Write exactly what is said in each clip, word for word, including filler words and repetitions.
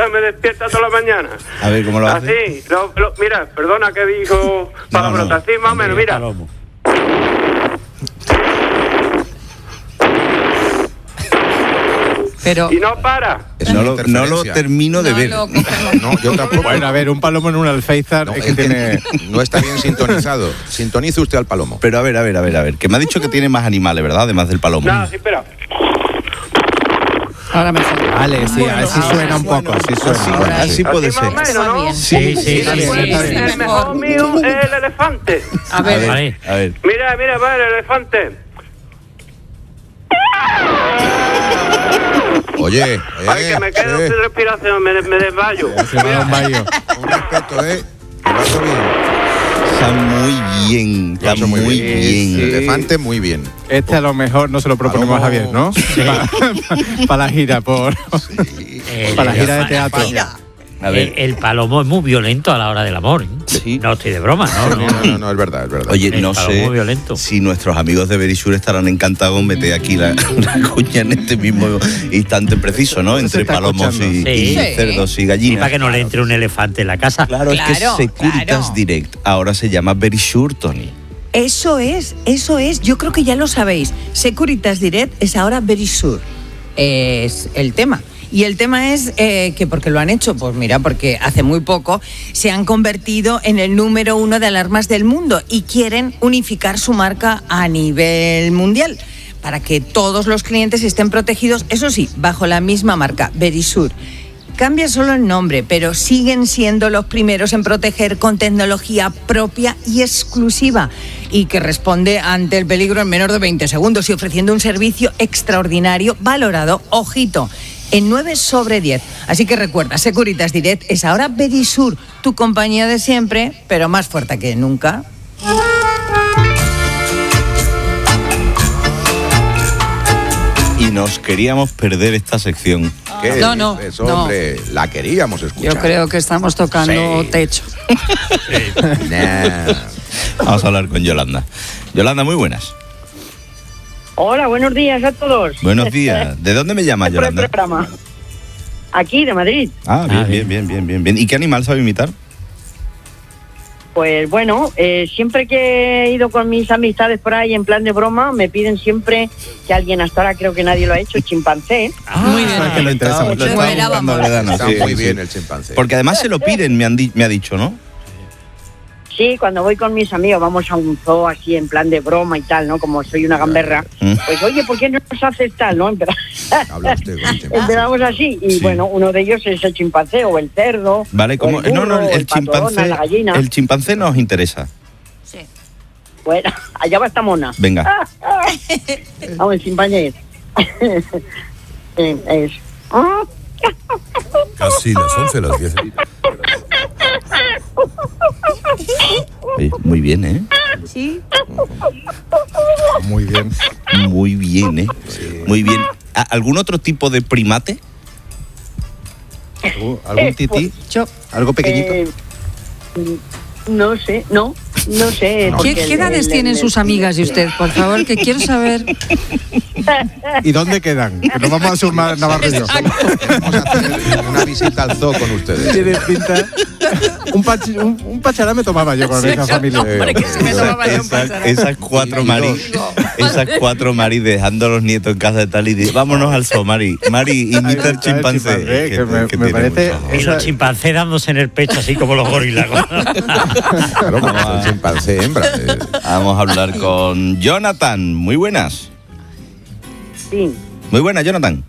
me despierta toda la mañana. A ver, ¿cómo lo hace? Así, lo, lo, mira, perdona que dijo palabrotas, no, no, así más o menos, mira. Palomo. Pero... Y no para. No lo, no lo termino de no ver. Lo... No, yo tampoco. Bueno, a ver, un palomo en un alféizar no, es que tiene... no está bien sintonizado. Sintonice usted al palomo. Pero a ver, a ver, a ver, a ver. Que me ha dicho que tiene más animales, ¿verdad? Además del palomo. Nada, sí, espera. Ahora mejor. Vale, sí, bueno, así suena un poco, así suena. Así, ahora así sí. puede así ser. más o menos, ¿no? Sí, sí, sí. sí, sí, sí, sí. El mejor mío es el elefante. A ver, a ver, a ver. Mira, mira, va el elefante. Oye, oye. Ay, que me quedo eh, sin respiración, me, me desmayo. Se va a un baño. Un respeto, ¿eh? Que lo ha hecho bien. Está muy bien, está Lo ha muy, hecho muy bien. bien. El elefante, muy bien. Este a lo mejor no se lo proponemos a Javier, ¿no? Sí. Para pa la gira, por... Sí. para la gira de teatro. A ver. El, el palomo es muy violento a la hora del amor, ¿eh? Sí. No estoy de broma, ¿no? No, no, no, no, es verdad, es verdad. Oye, El no palomo sé violento. si nuestros amigos de Verisur estarán encantados en meter aquí la, la cuña en este mismo instante preciso, ¿no? Entre está palomos y, escuchando. y Sí. cerdos y Y gallinas. para que no le entre un elefante en la casa. Claro, es que Claro, Securitas claro. Direct ahora se llama Verisur, Tony. Eso es, eso es. Yo creo que ya lo sabéis. Securitas Direct es ahora Verisur. Es el tema. Y el tema es eh, que, ¿por qué lo han hecho? Pues mira, porque hace muy poco se han convertido en el número uno de alarmas del mundo y quieren unificar su marca a nivel mundial para que todos los clientes estén protegidos, eso sí, bajo la misma marca, Verisur. Cambia solo el nombre, pero siguen siendo los primeros en proteger con tecnología propia y exclusiva y que responde ante el peligro en menos de veinte segundos y ofreciendo un servicio extraordinario valorado, ojito, en nueve sobre diez. Así que recuerda, Securitas Direct es ahora Verisur, tu compañía de siempre, pero más fuerte que nunca. Y nos queríamos perder esta sección. ¿Qué No, no, dices, no. hombre? La queríamos escuchar. yo creo que estamos tocando Sí. techo. Nah. Vamos a hablar con Yolanda. Yolanda, muy buenas. Hola, buenos días a todos. Buenos días. ¿De dónde me llamas, Por el Yolanda? programa. Aquí, de Madrid. Ah, bien, Ah, bien, bien, bien, bien, bien. ¿Y qué animal sabe imitar? Pues bueno, eh, siempre que he ido con mis amistades por ahí en plan de broma, me piden siempre que alguien, hasta ahora creo que nadie lo ha hecho, chimpancé. Muy bien. Sabes que lo interesa mucho. Lo estaba Esperábamos. buscando, ¿verdad? No, Está sí, muy sí. bien el chimpancé. Porque además se lo piden, me, han di- me ha dicho, ¿no? Sí, cuando voy con mis amigos vamos a un zoo así en plan de broma y tal, ¿no? Como soy una gamberra. Mm. Pues oye, ¿por qué no nos haces tal, no? Empezamos, Habla usted con el chimpancé. empezamos así y Sí. bueno, uno de ellos es el chimpancé o el cerdo. Vale, o ¿cómo? el No, no, burro, o el pato chimpancé. Donald, la gallina. El chimpancé nos interesa. Sí. Bueno, allá va esta mona. Venga. Vamos, el chimpancé. Eh, es. Casi las once, las diez. Oye, muy bien, ¿eh? Sí. Muy bien. Muy bien, ¿eh? Muy bien. ¿A- ¿Algún otro tipo de primate? ¿Algún- ¿Algún tití? Yo, ¿Algo pequeñito? Eh, no sé, no, no sé. ¿Qué, porque qué el- edades el- tienen el- sus amigas y usted? Por favor, que quiero saber. ¿Y dónde quedan? Que nos vamos a sumar Navarro y yo. Vamos a hacer una visita al zoo con ustedes. Tienes pinta... Un, pachi- un, un pachará me tomaba yo con esa familia. Hombre, que si me tomaba yo un Esas, pacharán. esas cuatro Y Mari, dos. esas cuatro Mari dejando a los nietos en casa de tal y di- vámonos al zoo, Mari. Mari, imita el chimpancé. chimpancé, que me- me tiene parece- mucho. Y Esa- los chimpancés dándose en el pecho así como los gorilas. Claro, como es el chimpancé hembra. eh. Vamos a hablar con Jonathan. Muy buenas. Sí. Muy buenas, Jonathan.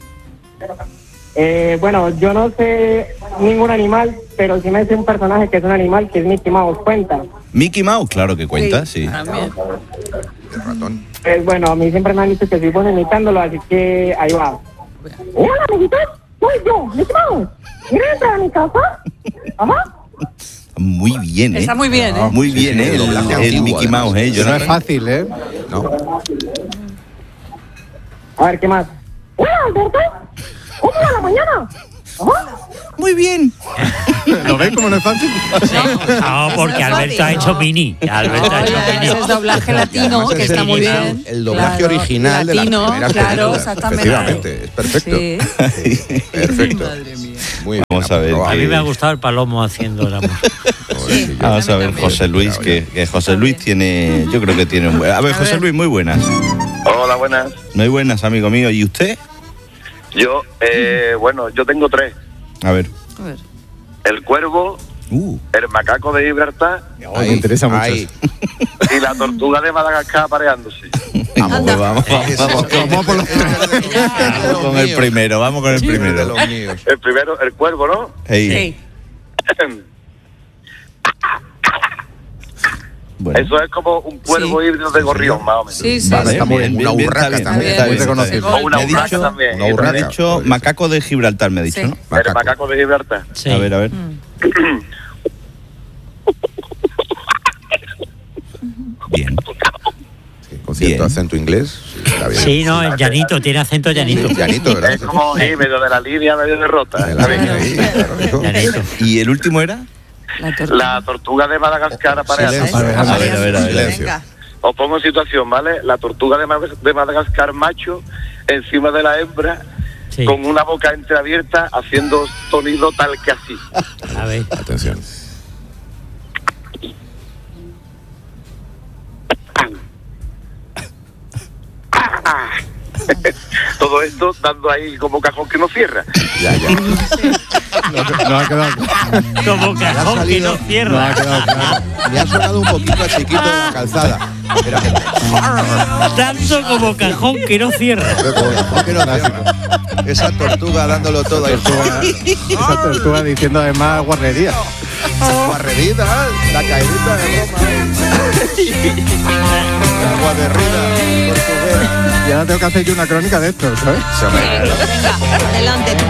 Eh, bueno, yo no sé ningún animal, pero sí me sé un personaje que es un animal, que es Mickey Mouse, cuenta. Mickey Mouse, claro que cuenta, sí. También. El ratón. Pues bueno, a mí siempre me han dicho que soy bueno imitándolo, así que ahí va. Hola, amiguitos, soy yo, Mickey Mouse. ¿Quieres entrar a mi casa? Ajá. Muy bien, ¿eh? Está muy bien, ¿eh? Muy bien, Sí, ¿eh? sí, El, doblaje el antiguo, Mickey además. Mouse, ¿eh? No es Jonathan. fácil, ¿eh? No. A ver, ¿qué más? Hola, Alberto. ¿Cómo va la mañana? Ajá. Muy bien. ¿Lo ves como no es fácil? No, porque Alberto ha hecho mini. Alberto ha hecho mini. Ese es doblaje latino, Además, que es está el- muy el- bien. El doblaje Claro, original latino, de las primeras claro, películas. exactamente. Efectivamente, es perfecto. Sí. Perfecto. Muy bien. Vamos a ver aprobado. A mí que- me ha gustado el palomo haciendo la música. Sí. Vamos a ver, José Luis, que, que José Luis tiene, yo creo que tiene un buen... A ver, A José ver. Luis, muy buenas. Hola, buenas. Muy buenas, amigo mío. ¿Y usted? Yo, eh, bueno, yo tengo tres. A ver. A ver. El cuervo, Uh, el macaco de Gibraltar Ay, me interesa mucho. ahí. y la tortuga de Madagascar apareándose. vamos, pues vamos, vamos, vamos, Vamos por los tres. vamos con el primero, vamos con el De primero. los míos. El primero, el cuervo, ¿no? Ey, Sí. bueno. Eso es como un cuervo Sí. híbrido de gorrión, más o menos. Sí, sí. Vale, sí. está muy bien, bien. bien, bien, Una está urraca bien, también, está muy bien, está reconocido. bien. O una Me ha urraca dicho- también. Una Me ha urraca. dicho macaco de Gibraltar, me ha dicho, Sí. ¿no? El Macaco. macaco de Gibraltar. Sí. A ver, a ver. Bien. Sí, con cierto Bien. acento inglés. Sí, está bien. Sí, no, el llanito, tiene acento llanito. Sí, llanito, ¿verdad? Es como sí, medio de la línea, medio de rota. De la línea ahí, claro, eso. Llanito. ¿Y el último era? La tortuga. La tortuga de Madagascar apareándose. Silencio. A ver, a ver, a ver, a ver. Silencio. Venga. Os pongo en situación, ¿vale? La tortuga de, Mad- de Madagascar macho encima de la hembra Sí. con una boca entreabierta haciendo sonido tal que así. A ver. Atención. Todo esto dando ahí como cajón que no cierra. Ya, ya. No, no ha quedado claro. Como cajón que salido- no No ha cierra. quedado claro. Me ha sonado un poquito a chiquito de la calzada. Era que... Tanto como cajón que no cierra. ¿Por qué no cierra? Esa tortuga dándolo todo ahí. Esa tortuga diciendo además guarrería. Guarrerida, la caidita de Roma. La guarrerida portuguesa. Y ahora tengo que hacer yo una crónica de esto, ¿sabes? Se me- Venga, adelante.